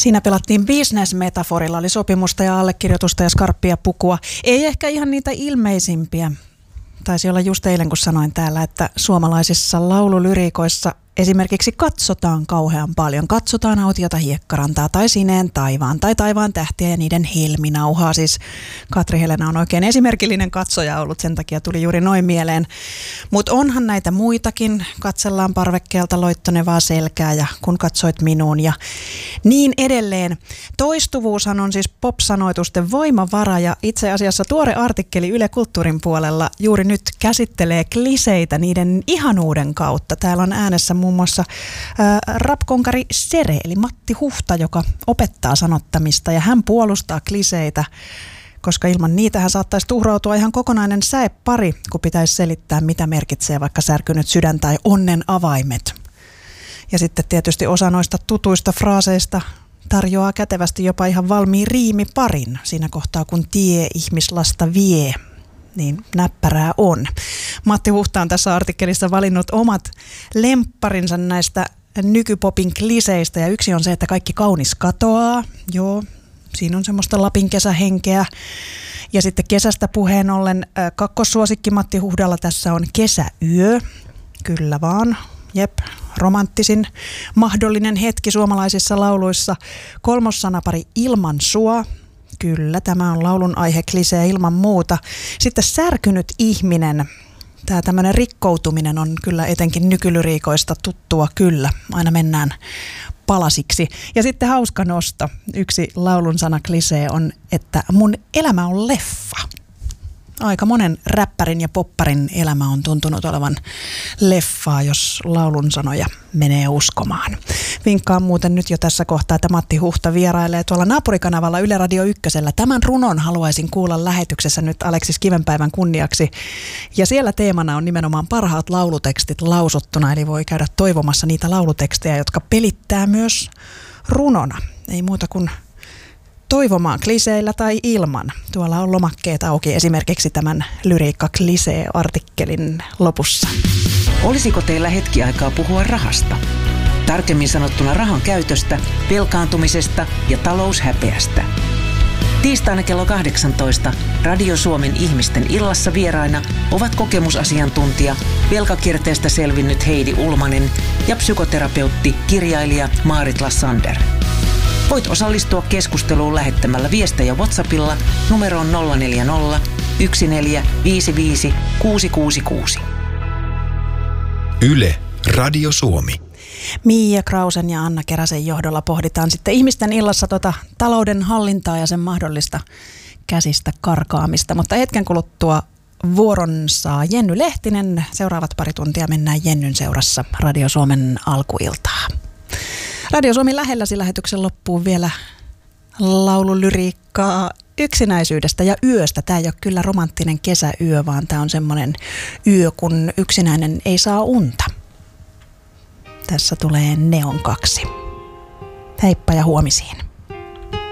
Siinä pelattiin business-metaforilla, oli sopimusta ja allekirjoitusta ja skarppia pukua. Ei ehkä ihan niitä ilmeisimpiä. Taisi olla just eilen, kun sanoin täällä, että suomalaisissa laululyriikoissa esimerkiksi katsotaan kauhean paljon. Katsotaan autiota hiekkarantaa tai sineen taivaan tai taivaan tähtiä ja niiden helminauhaa. Siis Katri Helena on oikein esimerkillinen katsoja ollut, sen takia tuli juuri noin mieleen. Mutta onhan näitä muitakin. Katsellaan parvekkeelta loittonevaa selkää ja kun katsoit minuun ja niin edelleen. Toistuvuushan on siis pop-sanoitusten voimavara ja itse asiassa tuore artikkeli Yle Kulttuurin puolella juuri nyt käsittelee kliseitä niiden ihanuuden kautta. Täällä on äänessä muun muassa rapkonkari Sere, eli Matti Huhta, joka opettaa sanottamista ja hän puolustaa kliseitä, koska ilman niitähän saattaisi tuhrautua ihan kokonainen säepari, kun pitäisi selittää, mitä merkitsee vaikka särkynyt sydän tai onnen avaimet. Ja sitten tietysti osa noista tutuista fraaseista tarjoaa kätevästi jopa ihan valmiin riimiparin siinä kohtaa, kun tie ihmislasta vie. Niin näppärää on. Matti Huhta on tässä artikkelissa valinnut omat lempparinsa näistä nykypopin kliseistä ja yksi on se, että kaikki kaunis katoaa. Joo, siinä on semmoista Lapin kesähenkeä. Ja sitten kesästä puheen ollen kakkossuosikki Matti Huhdalla tässä on kesäyö. Kyllä vaan. Jep, romanttisin mahdollinen hetki suomalaisissa lauluissa. Kolmossanapari ilman sua. Kyllä, tämä on laulun aihe klisee ilman muuta. Sitten särkynyt ihminen. Tämä tämmöinen rikkoutuminen on kyllä etenkin nykylyriikoista tuttua kyllä. Aina mennään palasiksi. Ja sitten hauska nosto. Yksi laulun sana klisee on, että mun elämä on leffa. Aika monen räppärin ja popparin elämä on tuntunut olevan leffaa, jos laulun sanoja menee uskomaan. Vinkkaan muuten nyt jo tässä kohtaa, että Matti Huhta vierailee tuolla naapurikanavalla Yle Radio 1:llä. Tämän runon haluaisin kuulla lähetyksessä nyt Aleksis Kivenpäivän kunniaksi. Ja siellä teemana on nimenomaan parhaat laulutekstit lausuttuna, eli voi käydä toivomassa niitä laulutekstejä, jotka pelittää myös runona. Ei muuta kuin toivomaan kliseillä tai ilman. Tuolla on lomakkeet auki esimerkiksi tämän lyriikka-klisee-artikkelin lopussa. Olisiko teillä hetki aikaa puhua rahasta? Tarkemmin sanottuna rahan käytöstä, velkaantumisesta ja taloushäpeästä. Tiistaina kello 18 Radio Suomen ihmisten illassa vieraina ovat kokemusasiantuntija, velkakierteestä selvinnyt Heidi Ulmanen ja psykoterapeutti, kirjailija Maarit Lassander. Voit osallistua keskusteluun lähettämällä viestejä WhatsAppilla numeroon 040 1455 666. Yle Radio Suomi. Miia Krausen ja Anna Keräsen johdolla pohditaan sitten ihmisten illassa talouden hallintaa ja sen mahdollista käsistä karkaamista. Mutta hetken kuluttua vuoron saa Jenny Lehtinen. Seuraavat pari tuntia mennään Jennyn seurassa Radio Suomen alkuiltaa. Radio Suomi lähelläsi lähetyksen loppuun vielä laululyriikkaa yksinäisyydestä ja yöstä. Tämä ei ole kyllä romanttinen kesäyö, vaan tämä on semmoinen yö, kun yksinäinen ei saa unta. Tässä tulee Neon 2. Heippa ja huomisiin.